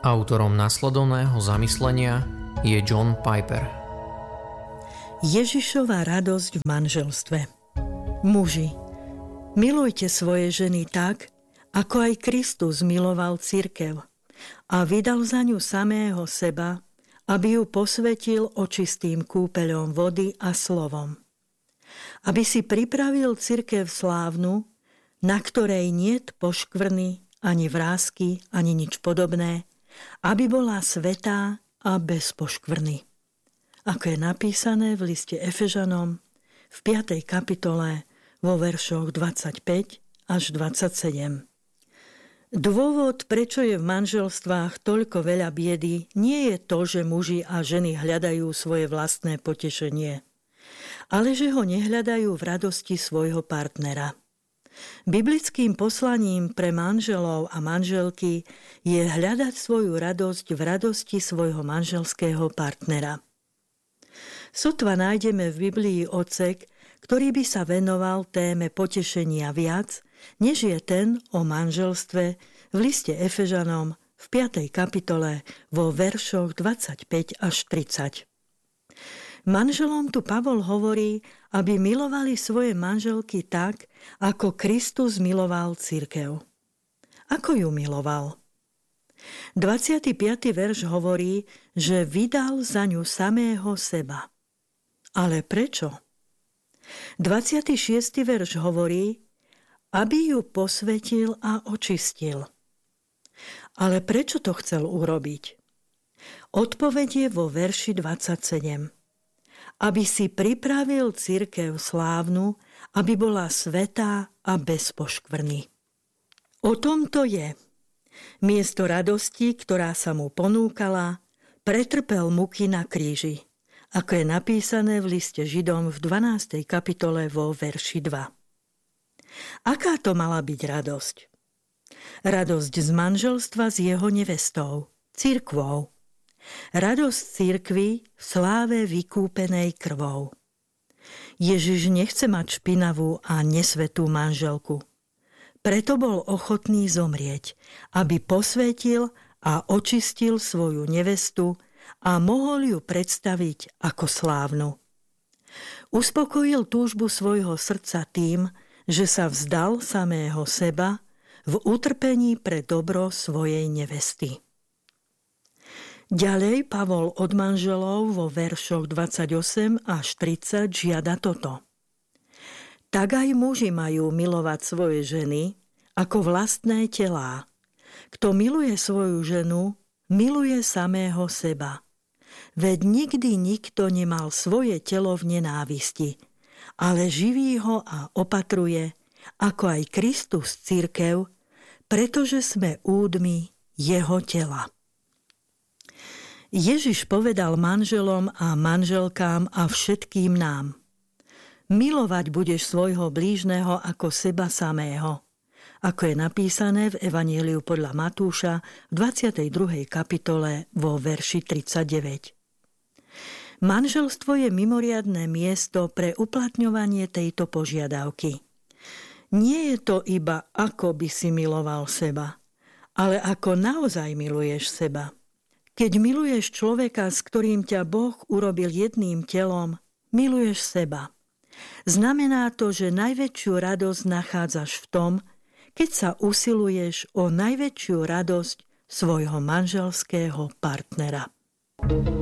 Autorom nasledovného zamyslenia je John Piper. Ježišova radosť v manželstve. Muži, milujte svoje ženy tak, ako aj Kristus miloval cirkev a vydal za ňu samého seba, aby ju posvetil očistým kúpeľom vody a slovom. Aby si pripravil cirkev slávnu, na ktorej niet poškvrny, ani vrásky, ani nič podobné, aby bola svätá a bez poškvrny. Ako je napísané v liste Efežanom v 5. kapitole vo veršoch 25 až 27. Dôvod, prečo je v manželstvách toľko veľa biedy, nie je to, že muži a ženy hľadajú svoje vlastné potešenie, ale že ho nehľadajú v radosti svojho partnera. Biblickým poslaním pre manželov a manželky je hľadať svoju radosť v radosti svojho manželského partnera. Sotva nájdeme v Biblii odsek, ktorý by sa venoval téme potešenia viac, než je ten o manželstve v liste Efežanom v 5. kapitole vo veršoch 25 až 30. Manželom tu Pavol hovorí, aby milovali svoje manželky tak, ako Kristus miloval cirkev. Ako ju miloval? 25. verš hovorí, že vydal za ňu samého seba. Ale prečo? 26. verš hovorí, aby ju posvetil a očistil. Ale prečo to chcel urobiť? Odpoveď je vo verši 27. Aby si pripravil cirkev slávnu, aby bola svätá a bez poškvrny. O tom to je. Miesto radosti, ktorá sa mu ponúkala, pretrpel muky na kríži, ako je napísané v liste Židom v 12. kapitole vo verši 2. Aká to mala byť radosť? Radosť z manželstva s jeho nevestou, cirkvou. Radosť cirkvi v sláve vykúpenej krvou. Ježiš nechce mať špinavú a nesvetú manželku. Preto bol ochotný zomrieť, aby posvätil a očistil svoju nevestu a mohol ju predstaviť ako slávnu. Uspokojil túžbu svojho srdca tým, že sa vzdal samého seba v utrpení pre dobro svojej nevesty. Ďalej Pavol od manželov vo veršoch 28 až 30 žiada toto. Tak aj muži majú milovať svoje ženy ako vlastné telá. Kto miluje svoju ženu, miluje samého seba. Veď nikdy nikto nemal svoje telo v nenávisti, ale živí ho a opatruje, ako aj Kristus cirkev, pretože sme údmi jeho tela. Ježiš povedal manželom a manželkám a všetkým nám: milovať budeš svojho blížneho ako seba samého, ako je napísané v Evanjeliu podľa Matúša v 22. kapitole vo verši 39. Manželstvo je mimoriadne miesto pre uplatňovanie tejto požiadavky. Nie je to iba ako by si miloval seba, ale ako naozaj miluješ seba. Keď miluješ človeka, s ktorým ťa Boh urobil jedným telom, miluješ seba. Znamená to, že najväčšiu radosť nachádzaš v tom, keď sa usiluješ o najväčšiu radosť svojho manželského partnera.